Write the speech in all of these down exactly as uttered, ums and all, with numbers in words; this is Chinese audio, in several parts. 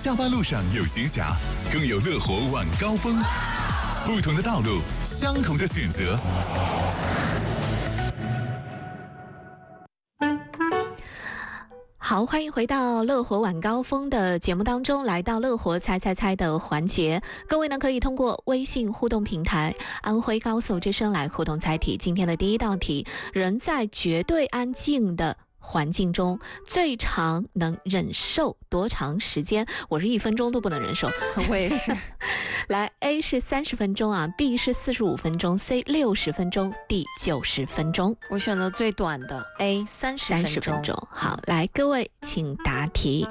下班路上有闲暇，更有乐活晚高峰。不同的道路，相同的选择。 好，欢迎回到乐活晚高峰的节目当中，来到乐活猜猜猜的环节。各位呢可以通过微信互动平台安徽高速之声来互动猜题。今天的第一道题，人在绝对安静的环境中最长能忍受多长时间？我是一分钟都不能忍受。 我也是。 来 A 是三十分钟啊 ，B 是四十五分钟 ，C 六十分钟 ，D 九十分钟。 我选择最短的 A 三十分钟。 三十分钟。好，来各位请答题。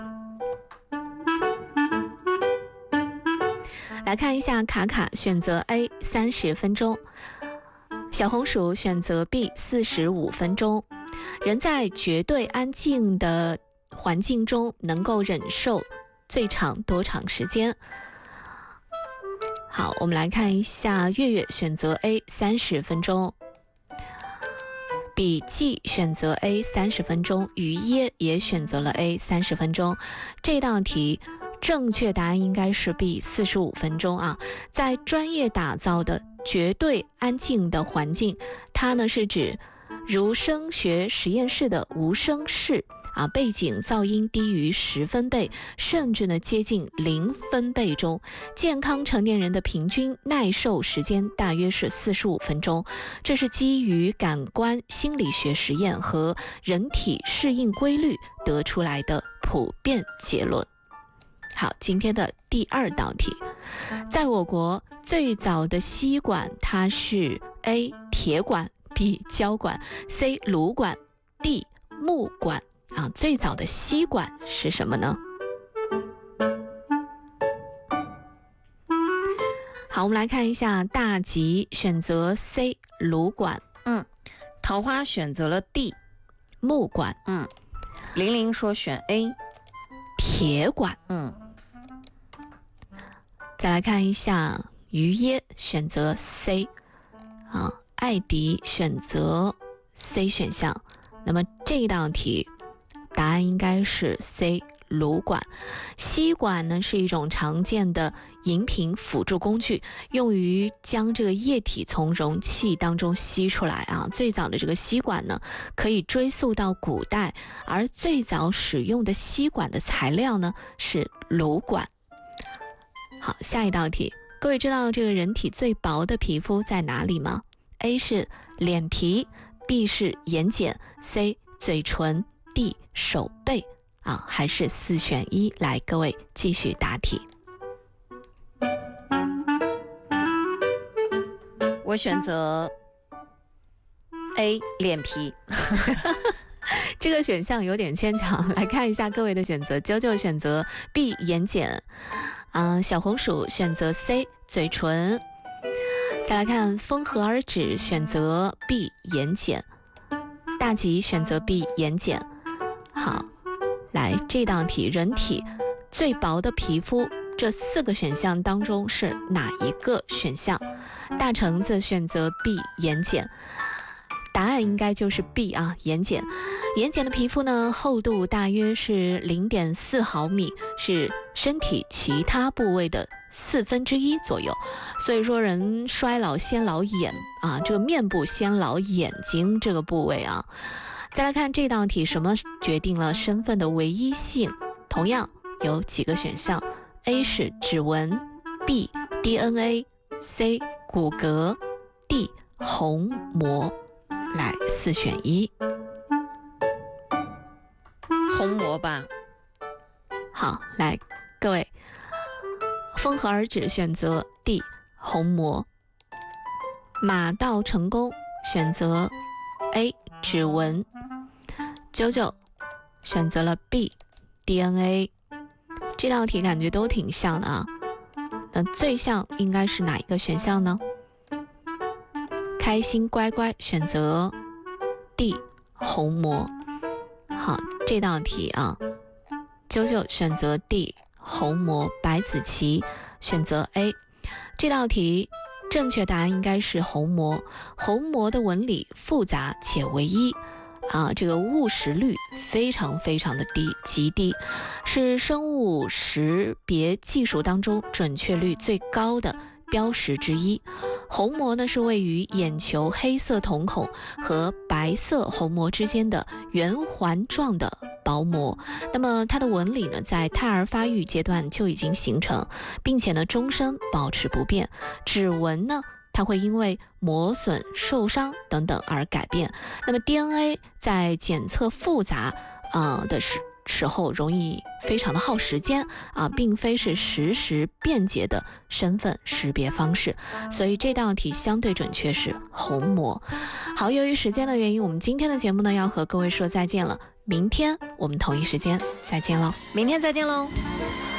来看一下，卡卡选择 A 三十分钟，小红薯选择 B 四十五分钟。人在绝对安静的环境中能够忍受最长多长时间？好，我们来看一下，月月选择 A 三十分钟，笔记选择 A 三十分钟，于耶也选择了 A 三十分钟。这道题正确答案应该是 B 四十五分钟啊。在专业打造的绝对安静的环境，它呢是指如声学实验室的无声室啊，背景噪音低于十分贝，甚至呢接近零分贝中，健康成年人的平均耐受时间大约是四十五分钟。这是基于感官心理学实验和人体适应规律得出来的普遍结论。好，今天的第二道题，在我国最早的吸管它是 A 铁管，B 胶管 ，C 炉管 ，D 木管啊。最早的吸管是什么呢？好，我们来看一下，大吉选择 C 炉管， 嗯，桃花选择了 D 木管， 嗯，玲玲说选 A 铁管， 嗯。 再来看一下，于耶选择 C 啊，艾迪选择 C 选项。那么这道题答案应该是 C 炉管。吸管呢是一种常见的饮品辅助工具，用于将这个液体从容器当中吸出来啊。最早的这个吸管呢可以追溯到古代，而最早使用的吸管的材料呢是炉管。好，下一道题，各位知道这个人体最薄的皮肤在哪里吗？ A 是脸皮， B 是眼睑， C 嘴唇， D 手背啊，还是四选一？来，各位继续答题。 我选择 A 脸皮。 这个选项有点牵强，来看一下各位的选择。九九选择 B 眼睑，啊、呃，小红薯选择 C 嘴唇。再来看风和而止选择 B 眼睑，大吉选择 B 眼睑。好，来这道题，人体最薄的皮肤这四个选项当中是哪一个选项？大橙子选择 B 眼睑。答案应该就是 B 啊，眼睑。眼睑的皮肤呢，厚度大约是 零点四毫米，是身体其他部位的四分之一左右。所以说人衰老先老眼啊，这个面部先老眼睛这个部位啊。再来看这道题，什么决定了身份的唯一性？同样有几个选项 ，A 是指纹， B D N A， C 骨骼， D 虹膜。来，四选一。 虹膜吧。 好，来各位，风和而止选择 D 虹膜。马到成功选择 A 指纹。九九选择了 B D N A。 这道题感觉都挺像的啊，那最像应该是哪一个选项呢？开心乖乖选择 D 虹膜。好，这道题啊，九九选择 D 虹膜，白子琪选择 A。 这道题正确答案应该是虹膜。虹膜的纹理复杂且唯一， 啊，这个误识率非常非常的低，极低，是生物识别技术当中准确率最高的标识之一。虹膜呢是位于眼球黑色瞳孔和白色虹膜之间的圆环状的薄膜，那么它的纹理呢在胎儿发育阶段就已经形成，并且呢终身保持不变。指纹呢它会因为磨损、受伤等等而改变。那么 D N A 在检测复杂呃的时时候容易非常的耗时间啊，并非是实时便捷的身份识别方式，所以这道题相对准确是虹膜。好，由于时间的原因，我们今天的节目呢要和各位说再见了，明天我们同一时间再见喽， 明天再见喽。